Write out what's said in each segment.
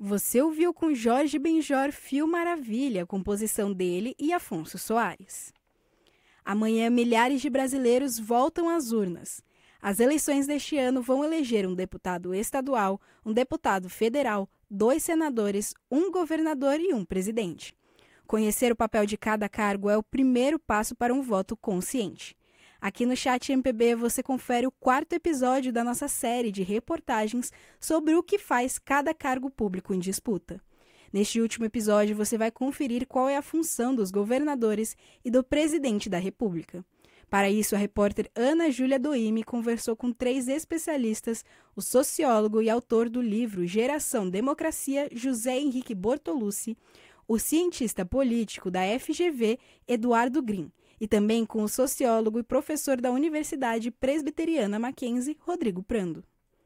Você ouviu com Jorge Benjor Fio Maravilha, composição dele e Afonso Soares. Amanhã, milhares de brasileiros voltam às urnas. As eleições deste ano vão eleger um deputado estadual, um deputado federal, 2 senadores, um governador e um presidente. Conhecer o papel de cada cargo é o primeiro passo para um voto consciente. Aqui no Chat MPB você confere o 4º episódio da nossa série de reportagens sobre o que faz cada cargo público em disputa. Neste último episódio você vai conferir qual é a função dos governadores e do presidente da República. Para isso, a repórter Ana Júlia Doime conversou com 3 especialistas, o sociólogo e autor do livro Geração Democracia, José Henrique Bortolucci, o cientista político da FGV, Eduardo Green, e também com o sociólogo e professor da Universidade Presbiteriana Mackenzie, Rodrigo Prando.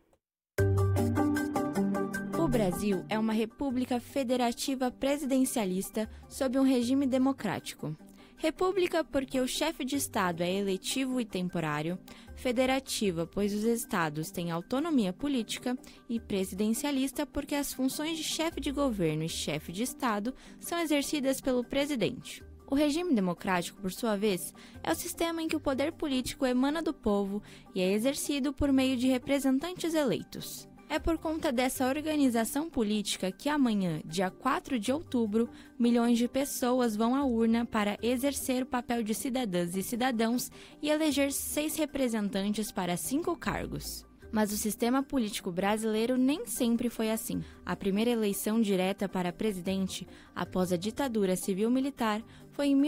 O Brasil é uma república federativa presidencialista sob um regime democrático. República porque o chefe de Estado é eletivo e temporário, federativa pois os estados têm autonomia política e presidencialista porque as funções de chefe de governo e chefe de Estado são exercidas pelo presidente. O regime democrático, por sua vez, é o sistema em que o poder político emana do povo e é exercido por meio de representantes eleitos. É por conta dessa organização política que amanhã, dia 4 de outubro, milhões de pessoas vão à urna para exercer o papel de cidadãs e cidadãos e eleger 6 representantes para 5 cargos. Mas o sistema político brasileiro nem sempre foi assim. A primeira eleição direta para presidente, após a ditadura civil-militar, foi em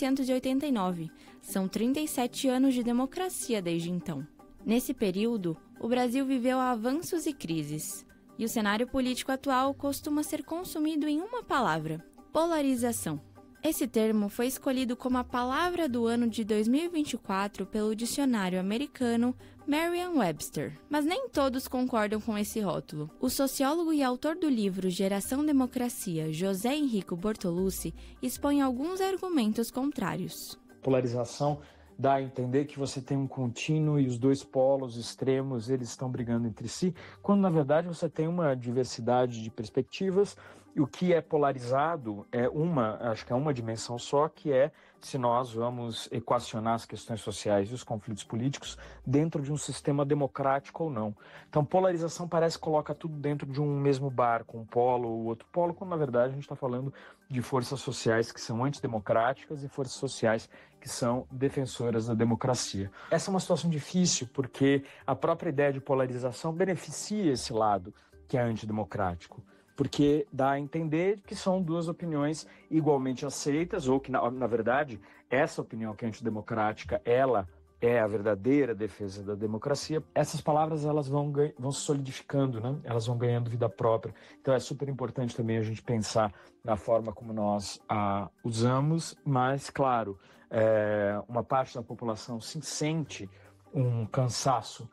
1989. São 37 anos de democracia desde então. Nesse período, o Brasil viveu avanços e crises. E o cenário político atual costuma ser consumido em uma palavra: polarização. Esse termo foi escolhido como a palavra do ano de 2024 pelo dicionário americano Merriam-Webster. Mas nem todos concordam com esse rótulo. O sociólogo e autor do livro Geração Democracia, José Henrique Bortolucci, expõe alguns argumentos contrários. Polarização dá a entender que você tem um contínuo e os 2 polos extremos eles estão brigando entre si, quando na verdade você tem uma diversidade de perspectivas. E o que é polarizado é acho que é uma dimensão só, que é se nós vamos equacionar as questões sociais e os conflitos políticos dentro de um sistema democrático ou não. Então, polarização parece que coloca tudo dentro de um mesmo barco, um polo ou outro polo, quando na verdade a gente está falando de forças sociais que são antidemocráticas e forças sociais que são defensoras da democracia. Essa é uma situação difícil porque a própria ideia de polarização beneficia esse lado que é antidemocrático, porque dá a entender que são 2 opiniões igualmente aceitas, ou que, na verdade, essa opinião que é antidemocrática, ela é a verdadeira defesa da democracia. Essas palavras elas vão se solidificando, né? Elas vão ganhando vida própria. Então é super importante também a gente pensar na forma como nós a usamos, mas, claro, uma parte da população se sente um cansaço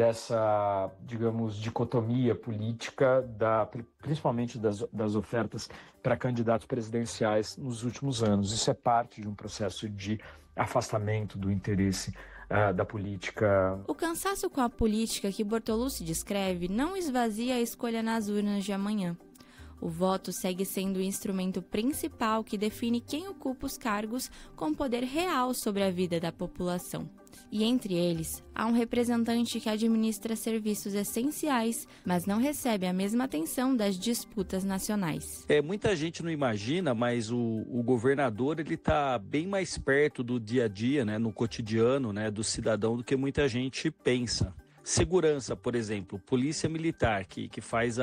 dessa, digamos, dicotomia política, principalmente das ofertas para candidatos presidenciais nos últimos anos. Isso é parte de um processo de afastamento do interesse da política. O cansaço com a política que Bortolucci descreve não esvazia a escolha nas urnas de amanhã. O voto segue sendo o instrumento principal que define quem ocupa os cargos com poder real sobre a vida da população. E entre eles, há um representante que administra serviços essenciais, mas não recebe a mesma atenção das disputas nacionais. Muita gente não imagina, mas o governador está bem mais perto do dia a dia, né, no cotidiano, né, do cidadão do que muita gente pensa. Segurança, por exemplo, polícia militar que faz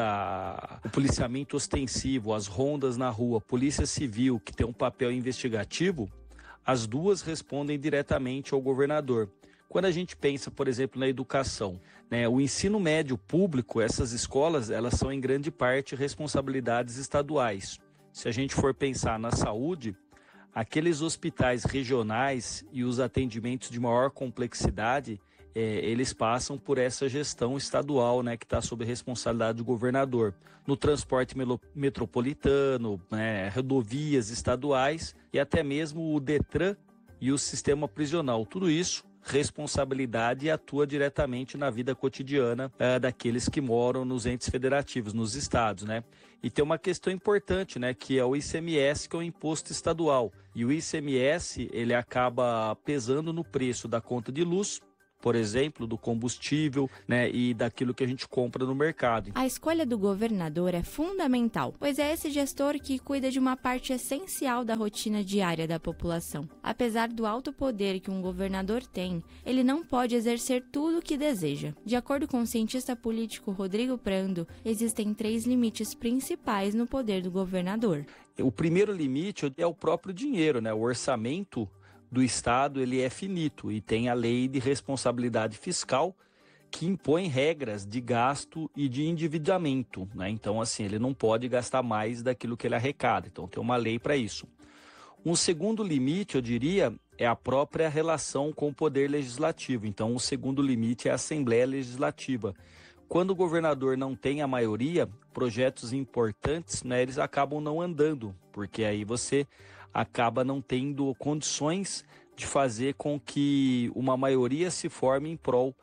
o policiamento ostensivo, as rondas na rua, polícia civil que tem um papel investigativo, as 2 respondem diretamente ao governador. Quando a gente pensa, por exemplo, na educação, né, o ensino médio público, essas escolas, elas são em grande parte responsabilidades estaduais. Se a gente for pensar na saúde, aqueles hospitais regionais e os atendimentos de maior complexidade, eles passam por essa gestão estadual, né, que está sob a responsabilidade do governador. No transporte metropolitano, né, rodovias estaduais e até mesmo o Detran e o sistema prisional. Tudo isso responsabilidade e atua diretamente na vida cotidiana daqueles que moram nos entes federativos, nos estados, né? E tem uma questão importante, né, que é o ICMS, que é o imposto estadual. E o ICMS, ele acaba pesando no preço da conta de luz, por exemplo, do combustível, né, e daquilo que a gente compra no mercado. A escolha do governador é fundamental, pois é esse gestor que cuida de uma parte essencial da rotina diária da população. Apesar do alto poder que um governador tem, ele não pode exercer tudo o que deseja. De acordo com o cientista político Rodrigo Prando, existem 3 limites principais no poder do governador. O primeiro limite é o próprio dinheiro, né? O orçamento do Estado, ele é finito e tem a lei de responsabilidade fiscal que impõe regras de gasto e de endividamento, né? Então, assim, ele não pode gastar mais daquilo que ele arrecada. Então, tem uma lei para isso. Um segundo limite, eu diria, é a própria relação com o poder legislativo. Então, o segundo limite é a Assembleia Legislativa. Quando o governador não tem a maioria, projetos importantes, né, eles acabam não andando, porque aí você acaba não tendo condições de fazer com que uma maioria se forme em prol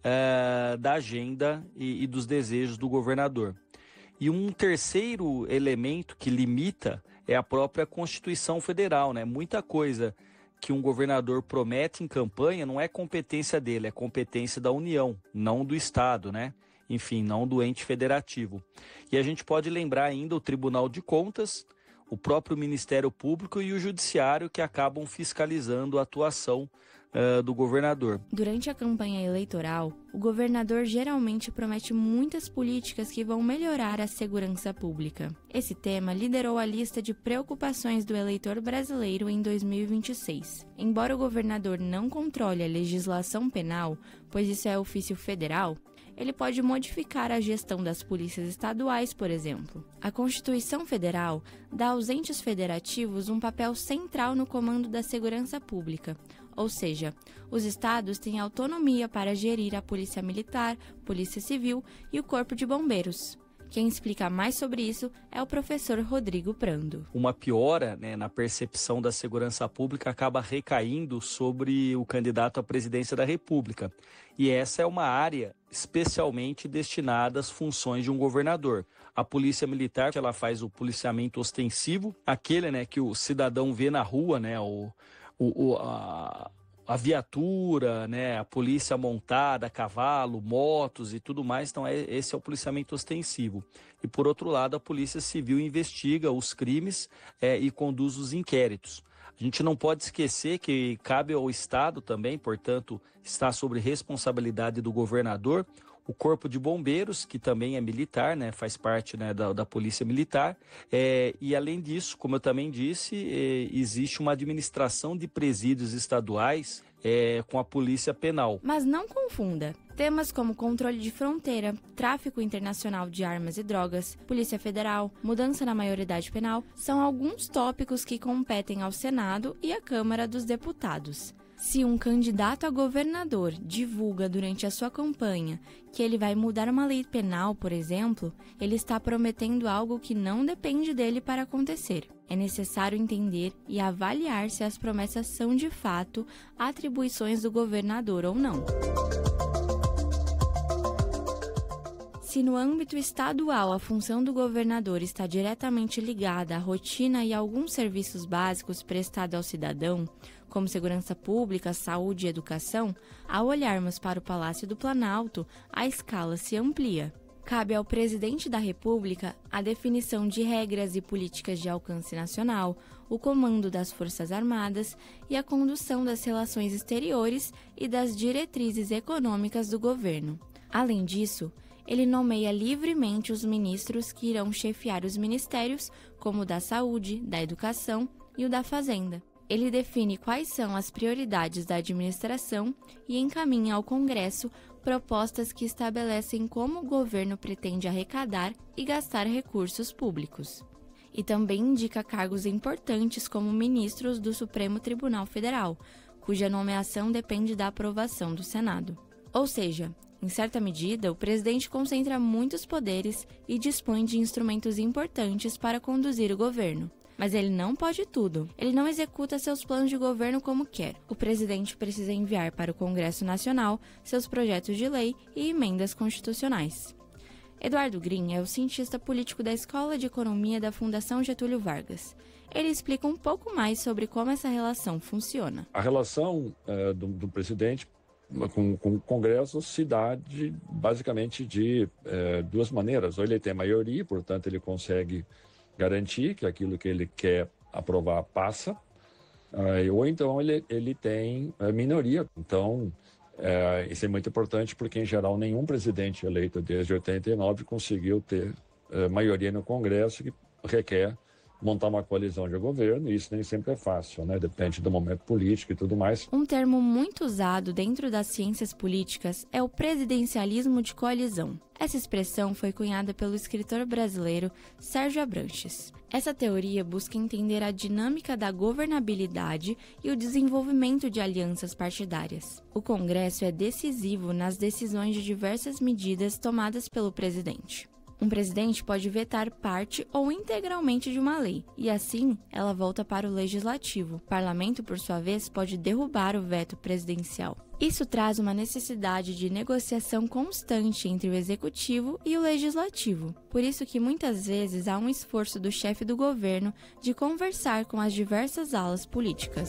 da agenda e dos desejos do governador. E um terceiro elemento que limita é a própria Constituição Federal, né? Muita coisa que um governador promete em campanha não é competência dele, é competência da União, não do Estado, né? Enfim, não do ente federativo. E a gente pode lembrar ainda o Tribunal de Contas, o próprio Ministério Público e o Judiciário, que acabam fiscalizando a atuação do governador. Durante a campanha eleitoral, o governador geralmente promete muitas políticas que vão melhorar a segurança pública. Esse tema liderou a lista de preocupações do eleitor brasileiro em 2026. Embora o governador não controle a legislação penal, pois isso é ofício federal, ele pode modificar a gestão das polícias estaduais, por exemplo. A Constituição Federal dá aos entes federativos um papel central no comando da segurança pública, ou seja, os estados têm autonomia para gerir a Polícia Militar, Polícia Civil e o Corpo de Bombeiros. Quem explica mais sobre isso é o professor Rodrigo Prando. Uma piora, né, na percepção da segurança pública acaba recaindo sobre o candidato à presidência da República. E essa é uma área especialmente destinada às funções de um governador. A Polícia Militar, ela faz o policiamento ostensivo, aquele, né, que o cidadão vê na rua, né, a viatura, né, a polícia montada, cavalo, motos e tudo mais. Então esse é o policiamento ostensivo. E por outro lado, a Polícia Civil investiga os crimes e conduz os inquéritos. A gente não pode esquecer que cabe ao Estado também, portanto, está sob responsabilidade do governador, o Corpo de Bombeiros, que também é militar, né, faz parte, né, da Polícia Militar, e além disso, como eu também disse, existe uma administração de presídios estaduais com a Polícia Penal. Mas não confunda. Temas como controle de fronteira, tráfico internacional de armas e drogas, Polícia Federal, mudança na maioridade penal, são alguns tópicos que competem ao Senado e à Câmara dos Deputados. Se um candidato a governador divulga durante a sua campanha que ele vai mudar uma lei penal, por exemplo, ele está prometendo algo que não depende dele para acontecer. É necessário entender e avaliar se as promessas são de fato atribuições do governador ou não. Se no âmbito estadual a função do governador está diretamente ligada à rotina e a alguns serviços básicos prestados ao cidadão, como segurança pública, saúde e educação, ao olharmos para o Palácio do Planalto, a escala se amplia. Cabe ao presidente da República a definição de regras e políticas de alcance nacional, o comando das Forças Armadas e a condução das relações exteriores e das diretrizes econômicas do governo. Além disso, ele nomeia livremente os ministros que irão chefiar os ministérios, como o da Saúde, da Educação e o da Fazenda. Ele define quais são as prioridades da administração e encaminha ao Congresso propostas que estabelecem como o governo pretende arrecadar e gastar recursos públicos. E também indica cargos importantes como ministros do Supremo Tribunal Federal, cuja nomeação depende da aprovação do Senado. Ou seja, em certa medida, o presidente concentra muitos poderes e dispõe de instrumentos importantes para conduzir o governo. Mas ele não pode tudo. Ele não executa seus planos de governo como quer. O presidente precisa enviar para o Congresso Nacional seus projetos de lei e emendas constitucionais. Eduardo Green é o cientista político da Escola de Economia da Fundação Getúlio Vargas. Ele explica um pouco mais sobre como essa relação funciona. A relação do presidente com o Congresso se dá basicamente de duas maneiras. Ou ele tem maioria, portanto ele consegue garantir que aquilo que ele quer aprovar passa, ou então ele tem minoria. Então, isso é muito importante porque, em geral, nenhum presidente eleito desde 89 conseguiu ter maioria no Congresso, que requer montar uma coalizão de governo, e isso nem sempre é fácil, né? Depende do momento político e tudo mais. Um termo muito usado dentro das ciências políticas é o presidencialismo de coalizão. Essa expressão foi cunhada pelo escritor brasileiro Sérgio Abranches. Essa teoria busca entender a dinâmica da governabilidade e o desenvolvimento de alianças partidárias. O Congresso é decisivo nas decisões de diversas medidas tomadas pelo presidente. Um presidente pode vetar parte ou integralmente de uma lei, e assim ela volta para o legislativo. O parlamento, por sua vez, pode derrubar o veto presidencial. Isso traz uma necessidade de negociação constante entre o executivo e o legislativo. Por isso que muitas vezes há um esforço do chefe do governo de conversar com as diversas alas políticas.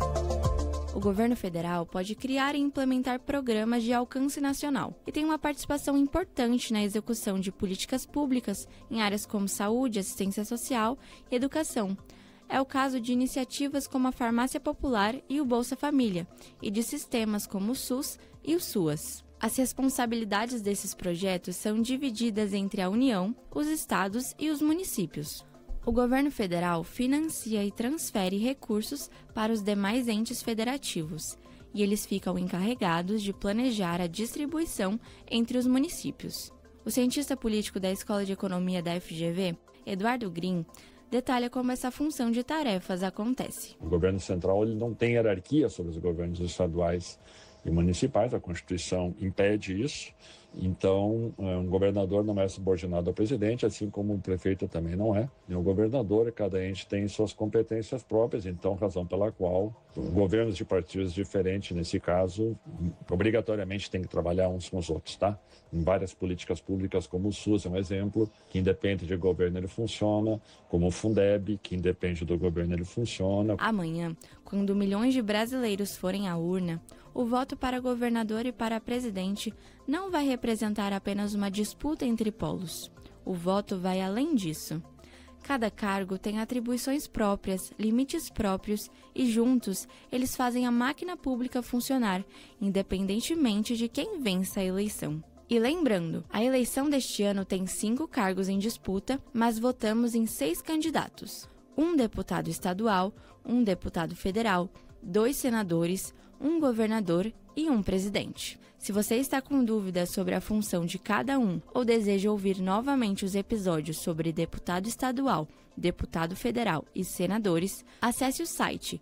O governo federal pode criar e implementar programas de alcance nacional e tem uma participação importante na execução de políticas públicas em áreas como saúde, assistência social e educação. É o caso de iniciativas como a Farmácia Popular e o Bolsa Família, e de sistemas como o SUS e o SUAS. As responsabilidades desses projetos são divididas entre a União, os estados e os municípios. O governo federal financia e transfere recursos para os demais entes federativos, e eles ficam encarregados de planejar a distribuição entre os municípios. O cientista político da Escola de Economia da FGV, Eduardo Green, detalha como essa função de tarefas acontece. O governo central ele não tem hierarquia sobre os governos estaduais e municipais, a Constituição impede isso. Então, um governador não é subordinado ao presidente, assim como o prefeito também não é. E o governador, cada ente tem suas competências próprias, então, razão pela qual governos de partidos diferentes, nesse caso, obrigatoriamente têm que trabalhar uns com os outros, tá? Em várias políticas públicas, como o SUS é um exemplo, que independe de governo ele funciona, como o Fundeb, que independe do governo ele funciona. Amanhã, quando milhões de brasileiros forem à urna, o voto para governador e para presidente não vai representar apenas uma disputa entre polos. O voto vai além disso. Cada cargo tem atribuições próprias, limites próprios e, juntos, eles fazem a máquina pública funcionar, independentemente de quem vença a eleição. E lembrando, a eleição deste ano tem 5 cargos em disputa, mas votamos em 6 candidatos. 1 deputado estadual, 1 deputado federal, 2 senadores, 1 governador e 1 presidente. Se você está com dúvidas sobre a função de cada um ou deseja ouvir novamente os episódios sobre deputado estadual, deputado federal e senadores, acesse o site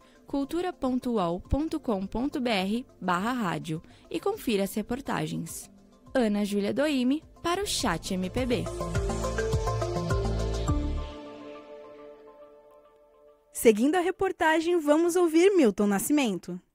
cultura.uol.com.br/rádio e confira as reportagens. Ana Júlia Doime para o Chat MPB. Seguindo a reportagem, vamos ouvir Milton Nascimento.